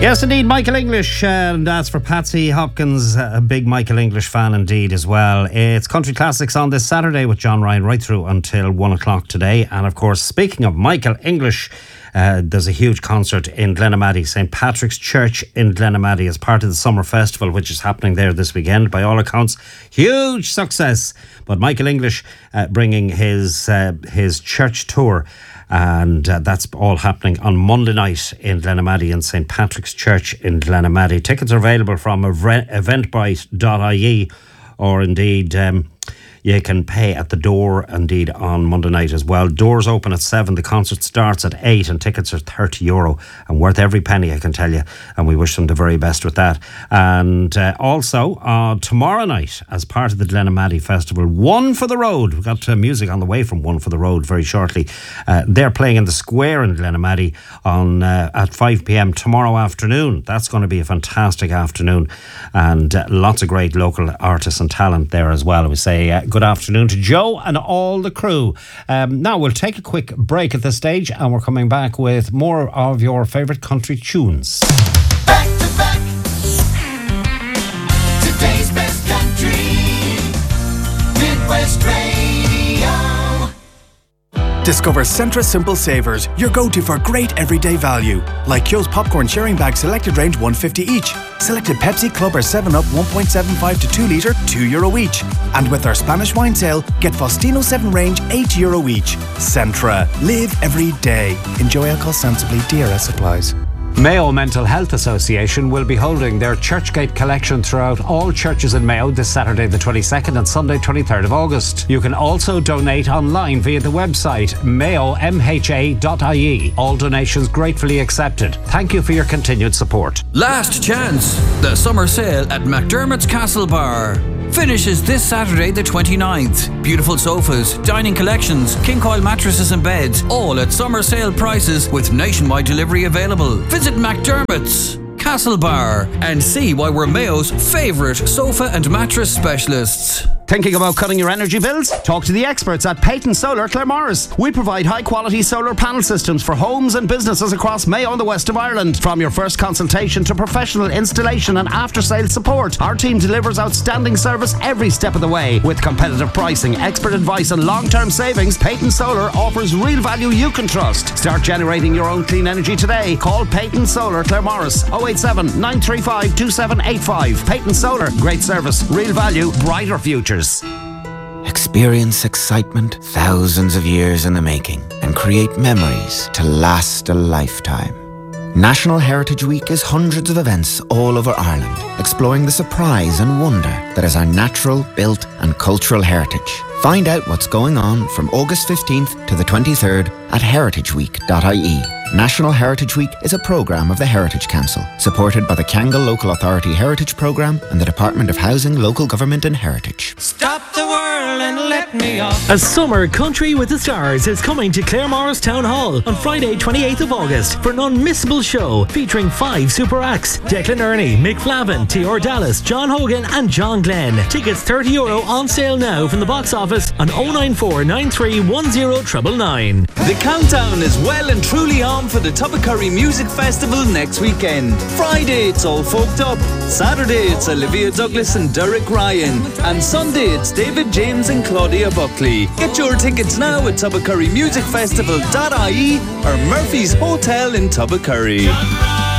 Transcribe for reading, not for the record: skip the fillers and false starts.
Yes, indeed, Michael English, and that's for Patsy Hopkins, a big Michael English fan indeed as well. It's Country Classics on this Saturday with John Ryan right through until 1 o'clock today. And of course, speaking of Michael English, there's a huge concert in Glenamaddy, St. Patrick's Church in Glenamaddy, as part of the Summer Festival, which is happening there this weekend. By all accounts, huge success. But Michael English bringing his church tour. And that's all happening on Monday night in Glenamaddy in St. Patrick's Church in Glenamaddy. Tickets are available from eventbrite.ie, or indeed you can pay at the door indeed on Monday night as well. Doors open at 7, the concert starts at 8, and tickets are €30 and worth every penny, I can tell you, and we wish them the very best with that. And also tomorrow night, as part of the Glenamaddy Festival, One for the Road, we've got music on the way from One for the Road very shortly. They're playing in the Square in Glenamaddy on at 5pm tomorrow afternoon. That's going to be a fantastic afternoon, and lots of great local artists and talent there as well. We say good afternoon to Joe and all the crew. Now we'll take a quick break at this stage, and we're coming back with more of your favourite country tunes. Back to back, today's best country, Midwest Radio. Discover Centra Simple Savers, your go-to for great everyday value. Like Kyo's popcorn sharing bag, selected range $1.50 each. Selected Pepsi, Club or 7-Up 1.75 to 2 litre, €2 each. And with our Spanish wine sale, get Faustino 7 range €8 each. Centra, live every day. Enjoy alcohol sensibly, DRS applies. Mayo Mental Health Association will be holding their Churchgate collection throughout all churches in Mayo this Saturday the 22nd and Sunday 23rd of August. You can also donate online via the website mayomha.ie. All donations gratefully accepted. Thank you for your continued support. Last chance! The summer sale at McDermott's Castle Bar finishes this Saturday the 29th. Beautiful sofas, dining collections, king coil mattresses and beds, all at summer sale prices with nationwide delivery available. Visit McDermott's Castle Bar and see why we're Mayo's favourite sofa and mattress specialists. Thinking about cutting your energy bills? Talk to the experts at Peyton Solar Claremorris. We provide high-quality solar panel systems for homes and businesses across Mayo and the west of Ireland. From your first consultation to professional installation and after-sales support, our team delivers outstanding service every step of the way. With competitive pricing, expert advice and long-term savings, Peyton Solar offers real value you can trust. Start generating your own clean energy today. Call Peyton Solar Claremorris 087 935 2785. Peyton Solar, great service, real value, brighter futures. Experience excitement thousands of years in the making and create memories to last a lifetime. National Heritage Week is hundreds of events all over Ireland, exploring the surprise and wonder that is our natural, built and cultural heritage. Find out what's going on from August 15th to the 23rd at heritageweek.ie. National Heritage Week is a programme of the Heritage Council, supported by the Kangal Local Authority Heritage Programme and the Department of Housing, Local Government and Heritage. Stop the world and let me off. A summer country with the stars is coming to Claremorris Town Hall on Friday 28th of August for an unmissable show featuring 5 super acts: Declan Ernie, Mick Flavin, T.R. Dallas, John Hogan and John Glenn. Tickets €30 on sale now from the box office on 094 9310 999. The countdown is well and truly on for the Tuppacurry Music Festival next weekend. Friday it's All Folked Up, Saturday it's Olivia Douglas and Derek Ryan, and Sunday it's David James and Claudia Buckley. Get your tickets now at tuppacurrymusicfestival.ie or Murphy's Hotel in Tuppacurry.